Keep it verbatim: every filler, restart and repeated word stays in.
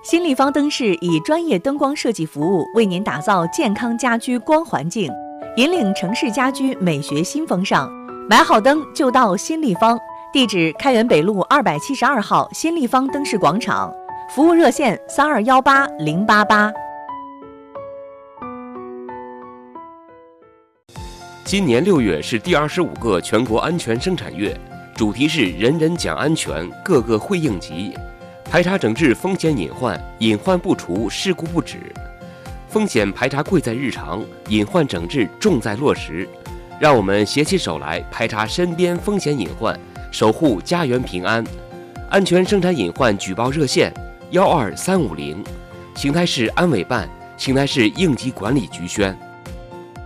新立方灯饰以专业灯光设计服务，为您打造健康家居光环境，引领城市家居美学新风尚。买好灯就到新立方，地址开元北路二百七十二号新立方灯饰广场，服务热线三二幺八零八八。 今年六月是第二十五个全国安全生产月，主题是人人讲安全，个个会应急。排查整治风险隐患，隐患不除，事故不止。风险排查贵在日常，隐患整治重在落实。让我们携起手来，排查身边风险隐患，守护家园平安。安全生产隐患举报热线幺二三五零，邢台市安委办、邢台市应急管理局宣。